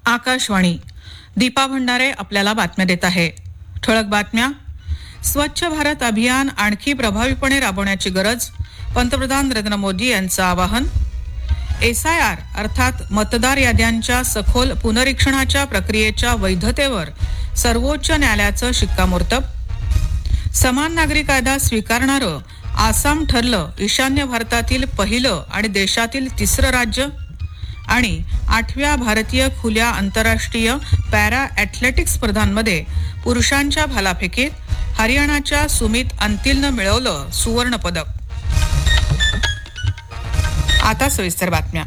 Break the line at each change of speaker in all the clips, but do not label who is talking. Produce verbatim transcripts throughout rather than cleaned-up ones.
आकाशवाणी. दीपा भंडारे आपल्याला बातम्या देत आहे. ठळक बातम्या. स्वच्छ भारत अभियान आणखी प्रभावीपणे राबवण्याची गरज. पंतप्रधान नरेंद्र मोदी यांचं आवाहन. एसआयआर अर्थात मतदार याद्यांच्या सखोल पुनरीक्षणाच्या प्रक्रियेच्या वैधतेवर सर्वोच्च न्यायालयाचं शिक्कामोर्तब. समान नागरी कायदा स्वीकारणारं आसाम ठरलं ईशान्य भारतातील पहिलं आणि देशातील तिसरं राज्य. आणि आठव्या भारतीय खुल्या आंतरराष्ट्रीय पॅरा ॲथलेटिक्स स्पर्धांमध्ये पुरुषांच्या भालाफेकीत हरियाणाच्या सुमित अंतिलनं मिळवलं सुवर्ण पदक. आता सविस्तर बातम्या.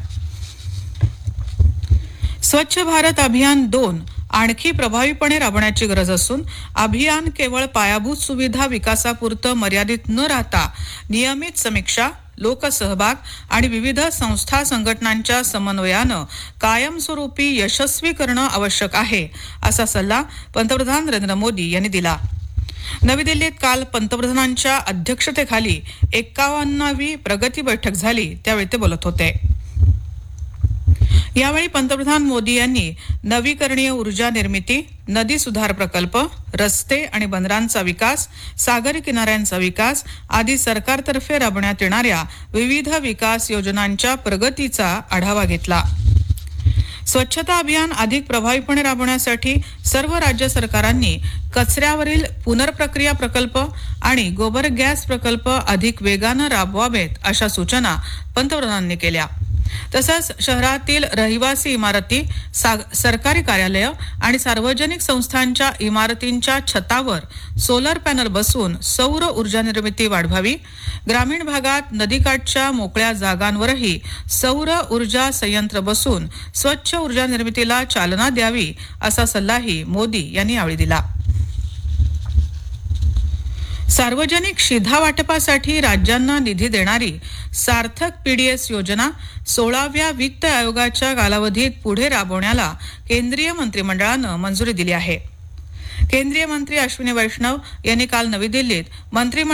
स्वच्छ भारत अभियान दोन आणखी प्रभावीपणे राबवण्याची गरज असून अभियान केवळ पायाभूत सुविधा विकासापुरतं मर्यादित न राहता नियमित समीक्षा, लोकसहभाग आणि विविध संस्था संघटनांच्या समन्वयानं कायमस्वरूपी यशस्वी करणं आवश्यक आहे, असा सल्ला पंतप्रधान नरेंद्र मोदी यांनी दिला. नवी दिल्लीत काल पंतप्रधानांच्या अध्यक्षतेखाली एक्कावन्नावी प्रगती बैठक झाली, त्यावेळी ते बोलत होते. यावेळी पंतप्रधान मोदी यांनी नवीकरणीय ऊर्जा निर्मिती, नदी सुधार प्रकल्प, रस्ते आणि बंदरांचा विकास, सागरी किनाऱ्यांचा विकास आदी सरकारतर्फे राबवण्यात येणाऱ्या विविध विकास योजनांच्या प्रगतीचा आढावा घेतला. स्वच्छता अभियान अधिक प्रभावीपणे राबवण्यासाठी सर्व राज्य सरकारांनी कचऱ्यावरील पुनर्प्रक्रिया प्रकल्प आणि गोबर गॅस प्रकल्प अधिक वेगानं राबवावेत, अशा सूचना पंतप्रधानांनी केल्या. तसंच शहरातील रहिवासी इमारती, सरकारी कार्यालय आणि सार्वजनिक संस्थांच्या इमारतींच्या छतावर सोलर पॅनल बसवून सौर ऊर्जा निर्मिती वाढवावी. ग्रामीण भागात नदीकाठच्या मोकळ्या जागांवरही सौर ऊर्जा संयंत्र बसवून स्वच्छ ऊर्जा निर्मितीला चालना द्यावी, असा सल्लाही मोदी यांनी यावेळी दिला. सार्वजनिक शिधा वाटपासाठी राज्यांना निधी देणारी सार्थक पीडीएस योजना सोळाव्या वित्त आयोगाच्या कालावधीत पुढे राबवण्याला केंद्रीय मंत्रिमंडळानं मंजुरी दिली आहे. केंद्रीय मंत्री अश्विनी वैष्णव यांनी काल नवी दिल्लीत मंत्रिमंडळ